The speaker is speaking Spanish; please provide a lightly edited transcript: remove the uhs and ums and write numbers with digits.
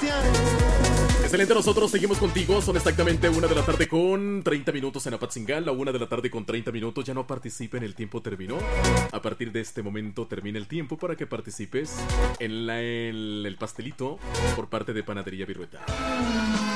Excelente, nosotros seguimos contigo. Son exactamente 1 de la tarde con 30 minutos en Apatzingán. La 1 de la tarde con 30 minutos. Ya no participen, el tiempo terminó. A partir de este momento termina el tiempo para que participes en el pastelito por parte de Panadería Virueta.